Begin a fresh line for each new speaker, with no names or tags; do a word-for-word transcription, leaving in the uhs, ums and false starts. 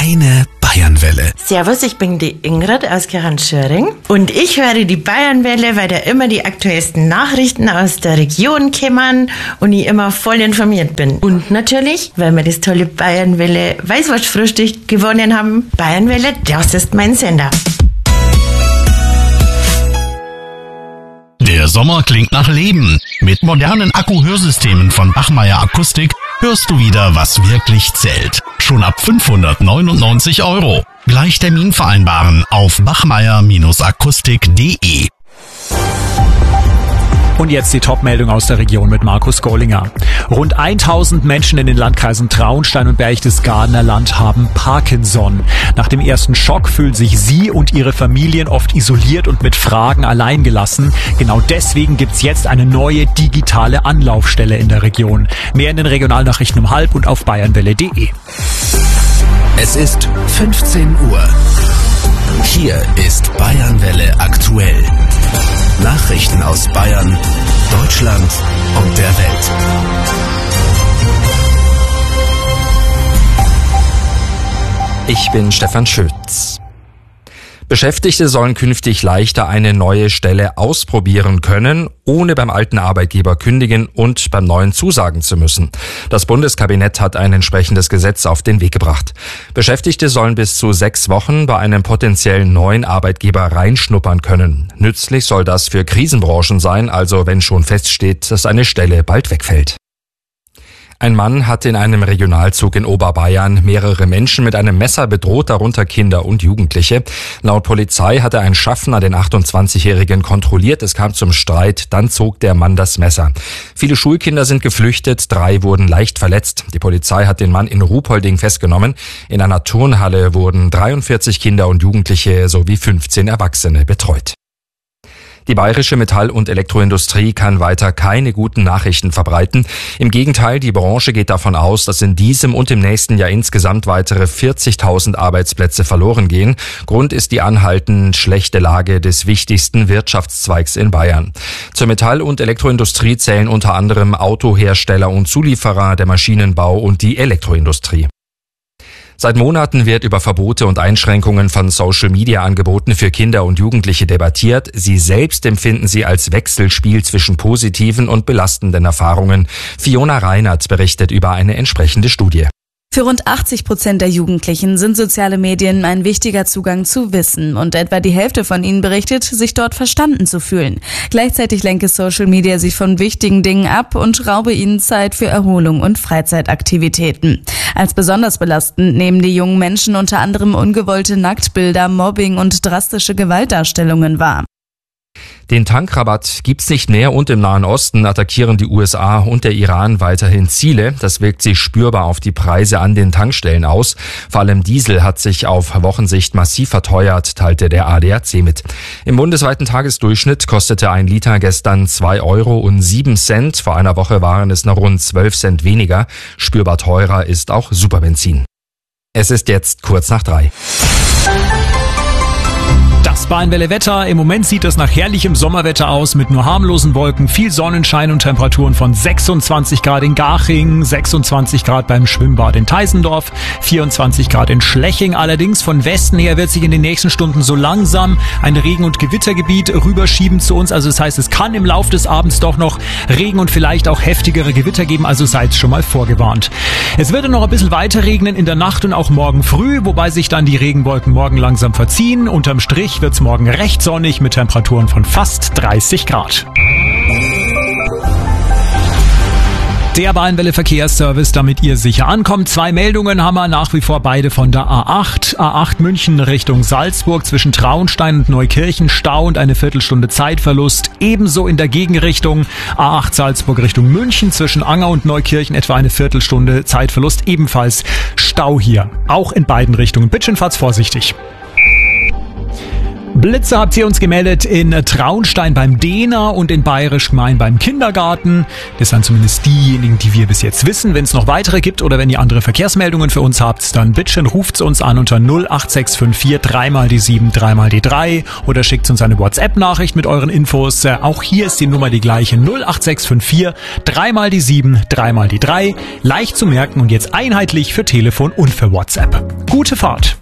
Deine Bayernwelle.
Servus, ich bin die Ingrid aus Gerhard-Schöring und ich höre die Bayernwelle, weil da immer die aktuellsten Nachrichten aus der Region kommen und ich immer voll informiert bin. Und natürlich, weil wir das tolle Bayernwelle Weißwurstfrühstück gewonnen haben. Bayernwelle, das ist mein Sender.
Der Sommer klingt nach Leben. Mit modernen Akku-Hörsystemen von Bachmeier Akustik hörst du wieder, was wirklich zählt. Schon ab fünfhundertneunundneunzig Euro. Gleich Termin vereinbaren auf bachmeier Akustik punkt de.
Und jetzt die Top-Meldung aus der Region mit Markus Gollinger. Rund tausend Menschen in den Landkreisen Traunstein und Berchtesgadener Land haben Parkinson. Nach dem ersten Schock fühlen sich sie und ihre Familien oft isoliert und mit Fragen alleingelassen. Genau deswegen gibt's jetzt eine neue digitale Anlaufstelle in der Region. Mehr in den Regionalnachrichten um halb und auf bayernwelle punkt de.
Es ist fünfzehn Uhr. Hier ist Bayernwelle aktuell. Nachrichten aus Bayern, Deutschland und der Welt.
Ich bin Stefan Schütz. Beschäftigte sollen künftig leichter eine neue Stelle ausprobieren können, ohne beim alten Arbeitgeber kündigen und beim neuen zusagen zu müssen. Das Bundeskabinett hat ein entsprechendes Gesetz auf den Weg gebracht. Beschäftigte sollen bis zu sechs Wochen bei einem potenziellen neuen Arbeitgeber reinschnuppern können. Nützlich soll das für Krisenbranchen sein, also wenn schon feststeht, dass eine Stelle bald wegfällt. Ein Mann hat in einem Regionalzug in Oberbayern mehrere Menschen mit einem Messer bedroht, darunter Kinder und Jugendliche. Laut Polizei hatte ein Schaffner den achtundzwanzigjährigen kontrolliert. Es kam zum Streit, dann zog der Mann das Messer. Viele Schulkinder sind geflüchtet, drei wurden leicht verletzt. Die Polizei hat den Mann in Ruhpolding festgenommen. In einer Turnhalle wurden dreiundvierzig Kinder und Jugendliche sowie fünfzehn Erwachsene betreut. Die bayerische Metall- und Elektroindustrie kann weiter keine guten Nachrichten verbreiten. Im Gegenteil, die Branche geht davon aus, dass in diesem und im nächsten Jahr insgesamt weitere vierzigtausend Arbeitsplätze verloren gehen. Grund ist die anhaltend schlechte Lage des wichtigsten Wirtschaftszweigs in Bayern. Zur Metall- und Elektroindustrie zählen unter anderem Autohersteller und Zulieferer, der Maschinenbau und die Elektroindustrie. Seit Monaten wird über Verbote und Einschränkungen von Social-Media-Angeboten für Kinder und Jugendliche debattiert. Sie selbst empfinden sie als Wechselspiel zwischen positiven und belastenden Erfahrungen. Fiona Reinert berichtet über eine entsprechende Studie.
Für rund achtzig Prozent der Jugendlichen sind soziale Medien ein wichtiger Zugang zu Wissen und etwa die Hälfte von ihnen berichtet, sich dort verstanden zu fühlen. Gleichzeitig lenke Social Media sie von wichtigen Dingen ab und raube ihnen Zeit für Erholung und Freizeitaktivitäten. Als besonders belastend nehmen die jungen Menschen unter anderem ungewollte Nacktbilder, Mobbing und drastische Gewaltdarstellungen wahr.
Den Tankrabatt gibt's nicht mehr und im Nahen Osten attackieren die U S A und der Iran weiterhin Ziele. Das wirkt sich spürbar auf die Preise an den Tankstellen aus. Vor allem Diesel hat sich auf Wochensicht massiv verteuert, teilte der A D A C mit. Im bundesweiten Tagesdurchschnitt kostete ein Liter gestern zwei Euro und sieben Cent. Vor einer Woche waren es noch rund zwölf Cent weniger. Spürbar teurer ist auch Superbenzin. Es ist jetzt kurz nach drei.
Das Bayernwelle-Wetter. Im Moment sieht es nach herrlichem Sommerwetter aus mit nur harmlosen Wolken, viel Sonnenschein und Temperaturen von sechsundzwanzig Grad in Garching, sechsundzwanzig Grad beim Schwimmbad in Teisendorf, vierundzwanzig Grad in Schleching. Allerdings von Westen her wird sich in den nächsten Stunden so langsam ein Regen- und Gewittergebiet rüberschieben zu uns. Also das heißt, es kann im Laufe des Abends doch noch Regen und vielleicht auch heftigere Gewitter geben. Also seid schon mal vorgewarnt. Es wird noch ein bisschen weiter regnen in der Nacht und auch morgen früh, wobei sich dann die Regenwolken morgen langsam verziehen. Unterm Strich wird's morgen recht sonnig mit Temperaturen von fast dreißig Grad. Der Bayernwelle Verkehrsservice, damit ihr sicher ankommt. Zwei Meldungen haben wir nach wie vor beide von der A acht. A acht München Richtung Salzburg zwischen Traunstein und Neukirchen Stau und eine Viertelstunde Zeitverlust. Ebenso in der Gegenrichtung A acht Salzburg Richtung München zwischen Anger und Neukirchen etwa eine Viertelstunde Zeitverlust. Ebenfalls Stau hier. Auch in beiden Richtungen. Bitte schön, fahrt's vorsichtig. Blitze habt ihr uns gemeldet in Traunstein beim Dehner und in Bayerisch Gmein beim Kindergarten. Das sind zumindest diejenigen, die wir bis jetzt wissen. Wenn es noch weitere gibt oder wenn ihr andere Verkehrsmeldungen für uns habt, dann bitte ruft uns an unter null acht sechs fünf vier drei mal die sieben drei mal die drei oder schickt uns eine WhatsApp-Nachricht mit euren Infos. Auch hier ist die Nummer die gleiche, null acht sechs fünf vier drei mal die sieben drei mal die drei. Leicht zu merken und jetzt einheitlich für Telefon und für WhatsApp. Gute Fahrt!